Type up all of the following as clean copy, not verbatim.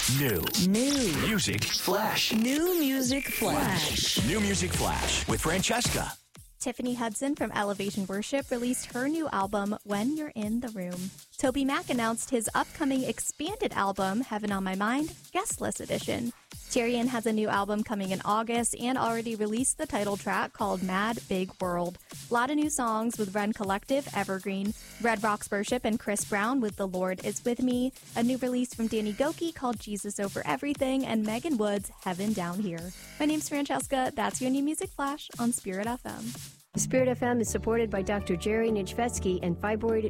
New Music Flash. New Music Flash. New Music Flash with Francesca. Tiffany Hudson from Elevation Worship released her new album, When You're in the Room. Toby Mac announced his upcoming expanded album, Heaven on My Mind, Guestless Edition. Tyrion has a new album coming in August and already released the title track called Mad Big World. A lot of new songs with Ren Collective, Evergreen, Red Rocks Worship, and Chris Brown with The Lord Is With Me. A new release from Danny Gokey called Jesus Over Everything, and Megan Woods, Heaven Down Here. My name's Francesca. That's your New Music Flash on Spirit FM. Spirit FM is supported by Dr. Jerry Nijvetsky and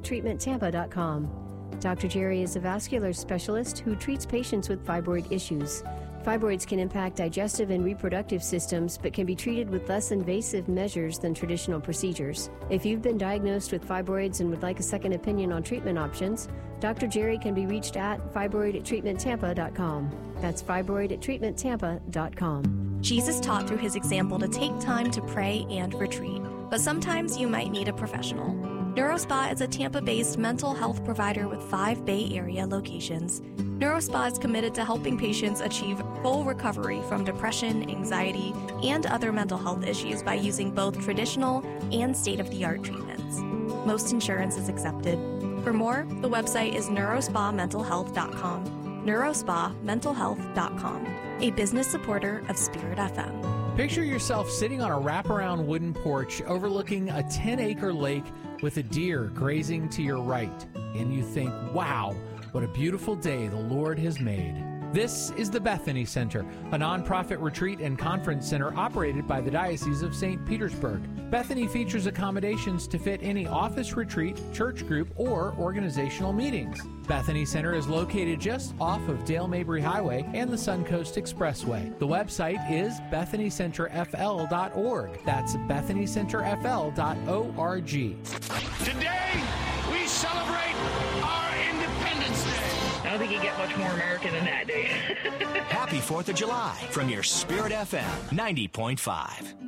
fibroidtreatmenttampa.com. Dr. Jerry is a vascular specialist who treats patients with fibroid issues. Fibroids can impact digestive and reproductive systems, but can be treated with less invasive measures than traditional procedures. If you've been diagnosed with fibroids and would like a second opinion on treatment options, Dr. Jerry can be reached at fibroidtreatmenttampa.com. That's fibroidtreatmenttampa.com. Jesus taught through his example to take time to pray and retreat, but sometimes you might need a professional. NeuroSpa is a Tampa-based mental health provider with 5 Bay Area locations. NeuroSpa is committed to helping patients achieve full recovery from depression, anxiety, and other mental health issues by using both traditional and state-of-the-art treatments. Most insurance is accepted. For more, the website is neurospamentalhealth.com. neurospamentalhealth.com, a business supporter of Spirit FM. Picture yourself sitting on a wraparound wooden porch overlooking a 10-acre lake with a deer grazing to your right, and you think, wow, what a beautiful day the Lord has made. This is the Bethany Center, a nonprofit retreat and conference center operated by the Diocese of St. Petersburg. Bethany features accommodations to fit any office retreat, church group, or organizational meetings. Bethany Center is located just off of Dale Mabry Highway and the Suncoast Expressway. The website is BethanyCenterFL.org. That's BethanyCenterFL.org. Today, we celebrate our Independence Day. I don't think you get much more American than that, do you? Happy 4th of July from your Spirit FM 90.5.